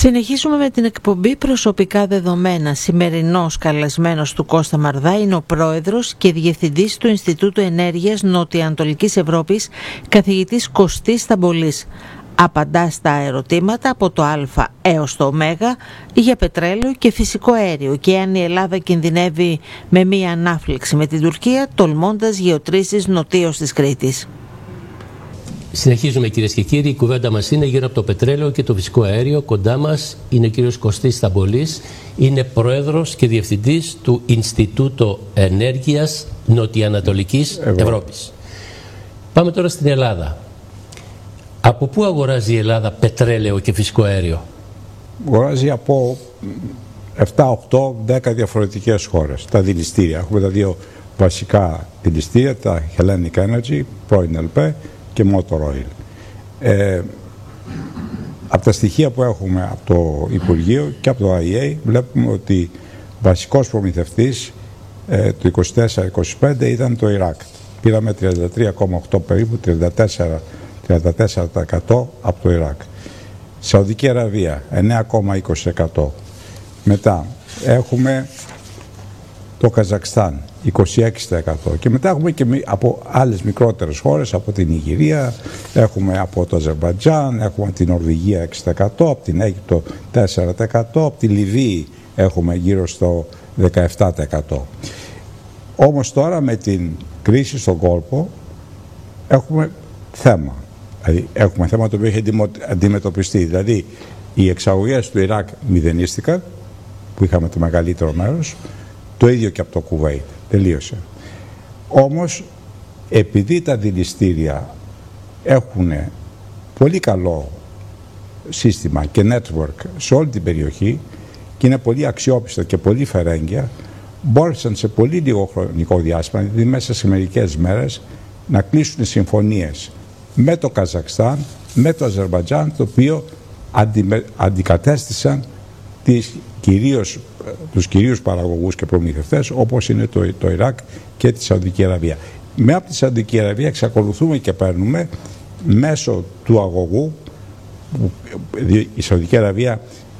Συνεχίζουμε με την εκπομπή Προσωπικά Δεδομένα. Σημερινός καλεσμένος του Κώστα Μαρδά είναι ο πρόεδρος και διευθυντής του Ινστιτούτου Ενέργειας Νοτιοανατολικής Ευρώπης, καθηγητής Κωστής Σταμπολής. Απαντά στα ερωτήματα από το Α έως το Ω για πετρέλαιο και φυσικό αέριο και αν η Ελλάδα κινδυνεύει με μία ανάφλεξη με την Τουρκία, τολμώντας γεωτρήσεις νοτίως της Κρήτης. Συνεχίζουμε, κυρίες και κύριοι. Η κουβέντα μας είναι γύρω από το πετρέλαιο και το φυσικό αέριο. Κοντά μας είναι ο κύριος Κωστής Σταμπολής. Είναι πρόεδρος και διευθυντής του Ινστιτούτου Ενέργειας Νοτιοανατολικής Ευρώπης. Πάμε τώρα στην Ελλάδα. Από πού αγοράζει η Ελλάδα πετρέλαιο και φυσικό αέριο? Αγοράζει από 7, 8, 10 διαφορετικές χώρες. Τα δηληστήρια. Έχουμε τα δύο βασικά δηληστήρια, τα Hellenic Energy, πρώην ΕΛΠΕ, και Motor Oil. Από τα στοιχεία που έχουμε από το Υπουργείο και από το IEA βλέπουμε ότι βασικός προμηθευτής του 24-25 ήταν το Ιράκ. Πήραμε 33,8 περίπου, 34% από το Ιράκ. Σαουδική Αραβία 9,20%. Μετά έχουμε το Καζακστάν 26%. Και μετά έχουμε και από άλλες μικρότερες χώρες, από την Νιγηρία, έχουμε από το Αζερμπαϊτζάν, έχουμε την Νορβηγία 6%, από την Αίγυπτο 4%, από τη Λιβύη έχουμε γύρω στο 17%. Όμως τώρα με την κρίση στον κόλπο έχουμε θέμα. Δηλαδή έχουμε θέμα το οποίο έχει αντιμετωπιστεί. Δηλαδή οι εξαγωγές του Ιράκ μηδενίστηκαν, που είχαμε το μεγαλύτερο μέρος, το ίδιο και από το Κουβέιτ. Τελείωσε. Όμως, επειδή τα δηληστήρια έχουν πολύ καλό σύστημα και network σε όλη την περιοχή και είναι πολύ αξιόπιστα και πολύ φερέγγια, μπόρεσαν σε πολύ λίγο χρονικό διάστημα, δηλαδή μέσα σε μερικές μέρες, να κλείσουν συμφωνίες με το Καζακστάν, με το Αζερμπαϊτζάν, το οποίο αντικατέστησαν τους κυρίους παραγωγούς και προμηθευτές, όπως είναι το Ιράκ και τη Σαουδική Αραβία. Με από τη Σαουδική Αραβία εξακολουθούμε και παίρνουμε μέσω του αγωγού. Η Σαουδική Αραβία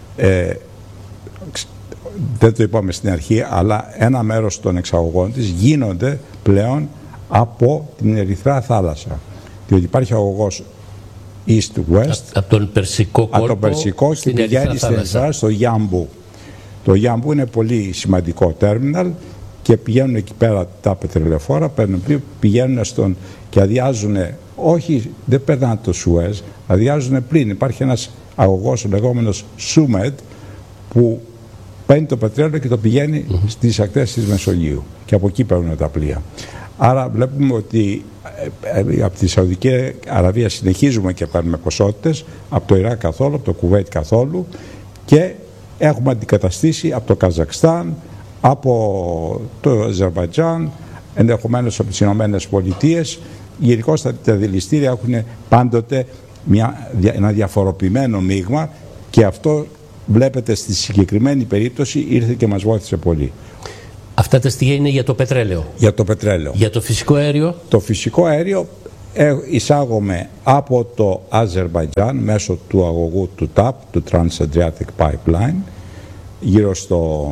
δεν το είπαμε στην αρχή, αλλά ένα μέρος των εξαγωγών της γίνονται πλέον από την Ερυθρά θάλασσα, διότι υπάρχει αγωγός East-West από τον Περσικό κόλπο και πηγαίνει στην Ερυθρά, στο Γιάμπου. Το Γιάμπου είναι πολύ σημαντικό τέρμιναλ και πηγαίνουν εκεί πέρα τα πετρελαιοφόρα, πηγαίνουν και αδειάζουν, όχι, δεν περνάνε το Σουέζ, αδειάζουν πλήν. Υπάρχει ένας αγωγός, ο λεγόμενος Σούμετ, που παίρνει το πετρέλαιο και το πηγαίνει στις ακτές της Μεσογείου και από εκεί παίρνουν τα πλοία. Άρα βλέπουμε ότι από τη Σαουδική Αραβία συνεχίζουμε και παίρνουμε ποσότητες, από το Ιράκ καθόλου, από το Κουβέιτ καθόλου, και έχουμε αντικαταστήσει από το Καζακστάν, από το Αζερμπαϊτζάν, ενδεχομένως από τις Ηνωμένες Πολιτείες. Γενικώς τα δηληστήρια έχουν πάντοτε ένα διαφοροποιημένο μείγμα και αυτό βλέπετε στη συγκεκριμένη περίπτωση ήρθε και μας βοήθησε πολύ. Αυτά τα στοιχεία είναι για το πετρέλαιο. Για το πετρέλαιο. Για το φυσικό αέριο. Το φυσικό αέριο εισάγουμε από το Αζερμπαϊτζάν μέσω του αγωγού του TAP, του Trans-Adriatic Pipeline, γύρω στο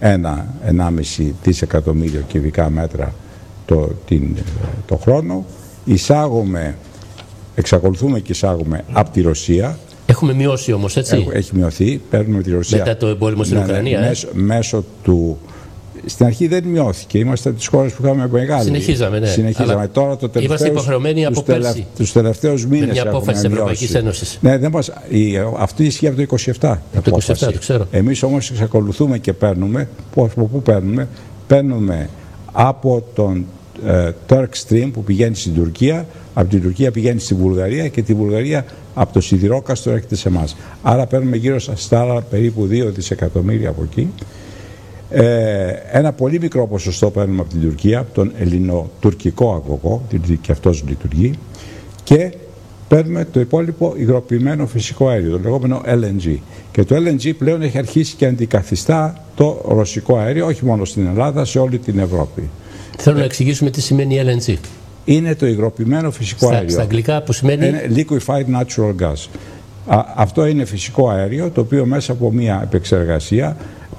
1,5 δισεκατομμύριο κυβικά μέτρα το χρόνο. Εξακολουθούμε και εισάγουμε από τη Ρωσία. Έχουμε μειώσει όμως, έτσι. Έχει μειωθεί, παίρνουμε τη Ρωσία. Μετά το εμπόλεμο στην Ουκρανία. Μέσω του... Στην αρχή δεν μειώθηκε. Είμαστε από τις χώρες που είχαμε μεγάλη. Συνεχίζαμε, ναι. Αλλά τώρα είμαστε υποχρεωμένοι από πέρσι. Τους τελευταίους μήνες. Με μια απόφαση της Ευρωπαϊκής Ένωσης. Ναι, αυτό ισχύει από το 27. Από το 27, το ξέρω. Εμείς όμως εξακολουθούμε και παίρνουμε. Από πού παίρνουμε? Παίρνουμε από τον Turk Stream που πηγαίνει στην Τουρκία. Από την Τουρκία πηγαίνει στη Βουλγαρία και τη Βουλγαρία από το Σιδηρόκαστρο έρχεται σε εμάς. Άρα παίρνουμε γύρω στα άλλα περίπου 2 δισεκατομμύρια από εκεί. Ένα πολύ μικρό ποσοστό παίρνουμε από την Τουρκία, από τον ελληνοτουρκικό αγωγό, και αυτός λειτουργεί, και παίρνουμε το υπόλοιπο υγροποιημένο φυσικό αέριο, το λεγόμενο LNG. Και το LNG πλέον έχει αρχίσει και αντικαθιστά το ρωσικό αέριο, όχι μόνο στην Ελλάδα, σε όλη την Ευρώπη. Θέλω να εξηγήσουμε τι σημαίνει LNG. Είναι το υγροποιημένο φυσικό αέριο. Στα αγγλικά που σημαίνει? Είναι liquefied natural gas. Αυτό είναι φυσικό αέριο, το οποίο μέσα από μια επεξεργασία,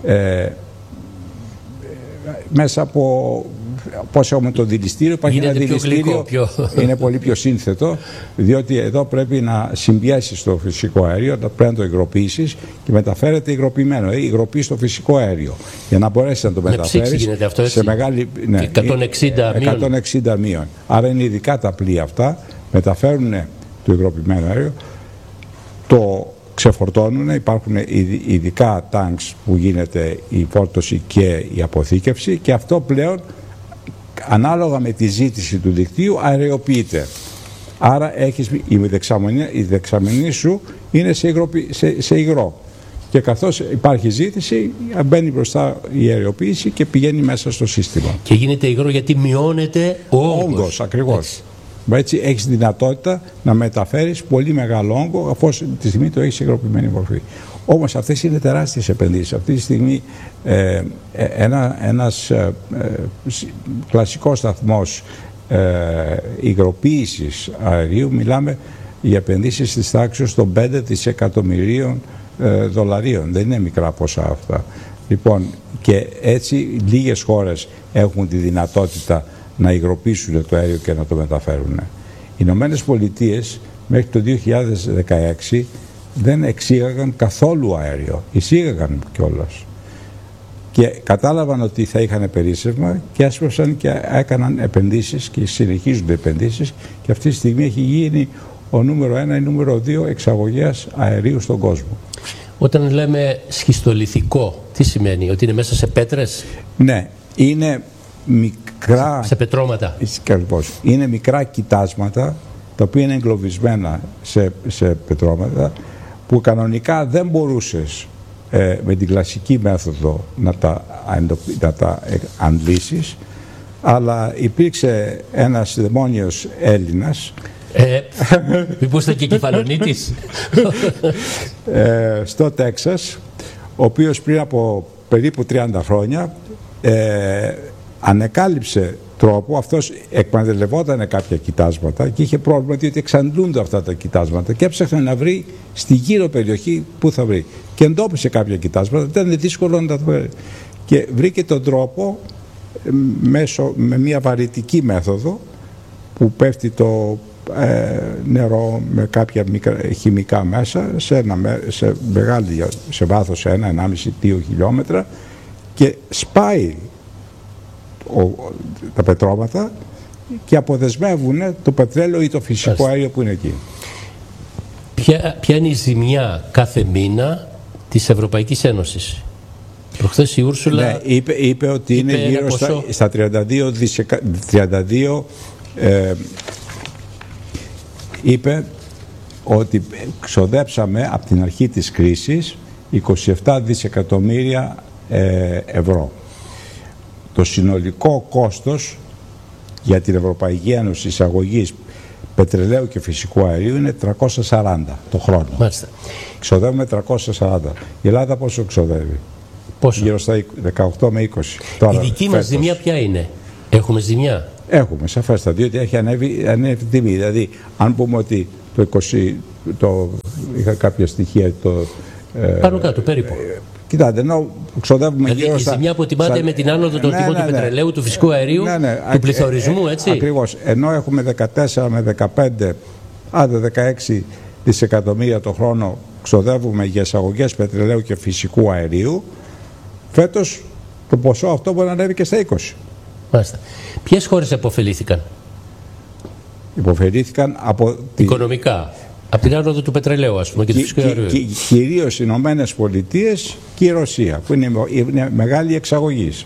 μέσα από πώς έχουμε το δηληστήριο, υπάρχει ένα δηληστήριο, είναι πολύ πιο σύνθετο, διότι εδώ πρέπει να συμπιέσεις το φυσικό αέριο, πρέπει να το υγροποιήσεις και μεταφέρεται υγροποιημένο, υγροποιείς το φυσικό αέριο για να μπορέσεις να το μεταφέρεις αυτό, σε μεγάλη, 160 μείον. Άρα είναι ειδικά τα πλοία αυτά, μεταφέρουν το υγροποιημένο αέριο, το ξεφορτώνουν, υπάρχουν ειδικά τάγκς που γίνεται η φόρτωση και η αποθήκευση, και αυτό πλέον ανάλογα με τη ζήτηση του δικτύου αεροποιείται. Άρα έχεις, η δεξαμενή σου είναι σε υγρό, και καθώς υπάρχει ζήτηση μπαίνει μπροστά η αεροποίηση και πηγαίνει μέσα στο σύστημα. Και γίνεται υγρό γιατί μειώνεται ο όγκος. Ακριβώς. Έτσι έχεις δυνατότητα να μεταφέρεις πολύ μεγάλο όγκο, αφού τη στιγμή το έχεις σε υγροποιημένη μορφή. Όμως αυτές είναι τεράστιες επενδύσεις. Αυτή τη στιγμή ένας κλασικός σταθμός υγροποίησης αερίου, μιλάμε για επενδύσεις της τάξης των 5 δισεκατομμυρίων δολαρίων. Δεν είναι μικρά ποσά αυτά. Λοιπόν, και έτσι λίγες χώρες έχουν τη δυνατότητα να υγροποιήσουν το αέριο και να το μεταφέρουν. Οι Ηνωμένες Πολιτείες μέχρι το 2016 δεν εξήγαγαν καθόλου αέριο. Εισήγαγαν κιόλας. Και κατάλαβαν ότι θα είχαν περίσσευμα και έσπευσαν και έκαναν επενδύσεις και συνεχίζονται επενδύσεις, και αυτή τη στιγμή έχει γίνει ο νούμερο 1 ή νούμερο 2 εξαγωγέας αερίου στον κόσμο. Όταν λέμε σχιστολιθικό, τι σημαίνει? Ότι είναι μέσα σε πέτρες? Ναι, είναι μικρά, σε πετρώματα. Είναι μικρά κοιτάσματα τα οποία είναι εγκλωβισμένα σε πετρώματα, που κανονικά δεν μπορούσες με την κλασική μέθοδο να τα αντλήσεις, αλλά υπήρξε ένας δαιμόνιος Έλληνας, μήπως ήταν και Κεφαλονίτης, στο Τέξας, ο οποίος πριν από περίπου 30 χρόνια ανεκάλυψε τρόπο, αυτός εκμεταλλευόταν κάποια κοιτάσματα και είχε πρόβλημα διότι εξαντλούνται αυτά τα κοιτάσματα, και έψαχνε να βρει στη γύρω περιοχή που θα βρει, και εντόπισε κάποια κοιτάσματα, ήταν δύσκολο να τα βρει, και βρήκε τον τρόπο με μια βαρυτική μέθοδο που πέφτει το νερό με κάποια χημικά μέσα σε βάθος 1,5-2 χιλιόμετρα, και σπάει τα πετρώματα και αποδεσμεύουν το πετρέλαιο ή το φυσικό αέριο που είναι εκεί. Ποια είναι η ζημιά κάθε μήνα της Ευρωπαϊκής Ένωσης? Προχθές η Ούρσουλα είπε ότι είναι γύρω στα 32 είπε ότι ξοδέψαμε από την αρχή της κρίσης 27 δισεκατομμύρια ευρώ. Το συνολικό κόστος για την Ευρωπαϊκή Ένωση εισαγωγής πετρελαίου και φυσικού αερίου είναι 340 το χρόνο. Μάλιστα. Ξοδεύουμε 340. Η Ελλάδα πόσο ξοδεύει? Πόσο? Γύρω στα 18 με 20. Τώρα, η δική μας ζημιά ποια είναι? Έχουμε ζημιά? Έχουμε, σαφέστα, διότι έχει ανέβει τιμή. Δηλαδή, αν πούμε ότι το 20, είχα κάποια στοιχεία πάνω κάτω περίπου. Κοιτάτε, ενώ ξοδεύουμε δηλαδή, η ζημιά που τιμάται με την άνοδο των τιμών του πετρελαίου, του φυσικού αερίου, του πληθωρισμού, έτσι. Ακριβώς. Ενώ έχουμε 14 με 15, άντε 16 δισεκατομμύρια το χρόνο ξοδεύουμε για εισαγωγές πετρελαίου και φυσικού αερίου, φέτος το ποσό αυτό μπορεί να ανέβει και στα 20. Μάλιστα. Ποιες χώρες επωφελήθηκαν? Υποφελήθηκαν από οικονομικά, από την άνοδο του πετρελαίου, ας πούμε, και του φυσικού αερίου. Κυρίως οι Ηνωμένες Πολιτείες και η Ρωσία, που είναι μεγάλη εξαγωγής.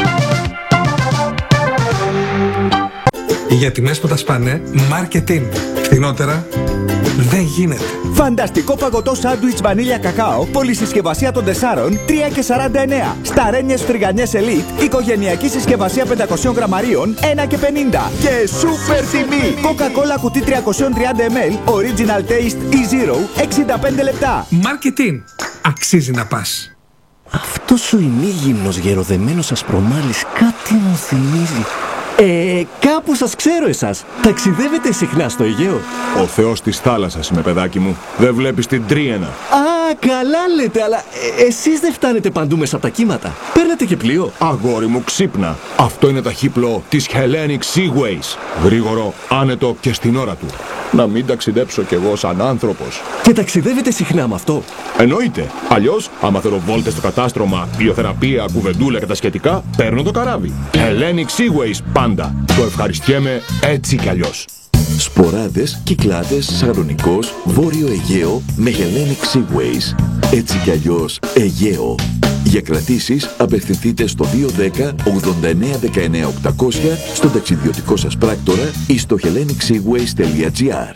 Για τιμές που τα σπάνε, marketing. Φθηνότερα δεν γίνεται. Φανταστικό παγωτό σάντουιτς βανίλια κακάο, πολυσυσκευασία των 4, 3,49. Σταρένιες φρυγανιές Elite, οικογενειακή συσκευασία 500 γραμμαρίων, 1,50. Και σούπερ τιμή! Coca-Cola κουτί 330 ml, Original Taste E0, 65 λεπτά. Marketing. Αξίζει να πας. Αυτός ο ημίγυμνος γεροδεμένος ασπρομάλης κάτι μου θυμίζει. Κάπου σας ξέρω εσάς. Ταξιδεύετε συχνά στο Αιγαίο? Ο θεός της θάλασσας είμαι, παιδάκι μου. Δεν βλέπεις την Τρίενα? Καλά λέτε, αλλά εσείς δεν φτάνετε παντού μέσα από τα κύματα. Παίρνετε και πλοίο? Αγόρι μου, ξύπνα. Αυτό είναι ταχύπλο της Hellenic Seaways. Γρήγορο, άνετο και στην ώρα του. Να μην ταξιδέψω κι εγώ σαν άνθρωπος. Και ταξιδεύετε συχνά με αυτό? Εννοείται. Αλλιώς, άμα θέλω βόλτες στο κατάστρωμα, πλειοθεραπεία, κουβεντούλα και τα σχετικά, παίρνω το καράβι. Hellenic Seaways πάντα. Το ευχαριστιέμαι έτσι κι αλλιώς. Σποράδες, Κυκλάδες, Σαλονικός, Βόρειο Αιγαίο με Hellenic Seaways. Έτσι κι αλλιώς Αιγαίο. Για κρατήσεις απευθυνθείτε στο 210 89 19 800 στον ταξιδιωτικό σας πράκτορα ή στο hellenicseaways.gr.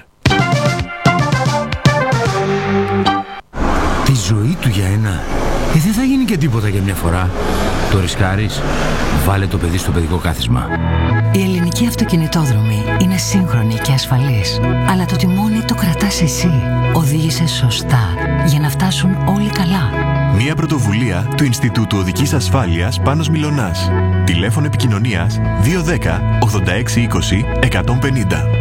Τη ζωή του για ένα. Δεν θα γίνει και τίποτα για μια φορά. Το ρισκάρεις? Βάλε το παιδί στο παιδικό κάθισμα. Η ελληνική αυτοκινητόδρομη είναι σύγχρονη και ασφαλής. Αλλά το τιμόνι το κρατάς εσύ. Οδήγησε σωστά για να φτάσουν όλοι καλά. Μια πρωτοβουλία του Ινστιτούτου Οδικής Ασφάλειας Πάνος Μιλωνάς. Τηλέφωνο επικοινωνίας 210 86 20 150.